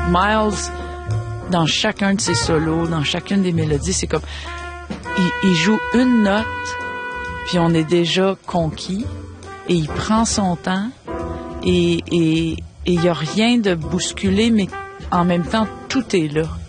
Miles, dans chacun de ses solos, dans chacune des mélodies, c'est comme... Il joue une note, puis on est déjà conquis, et il prend son temps, et il y a rien de bousculé, mais en même temps, tout est là.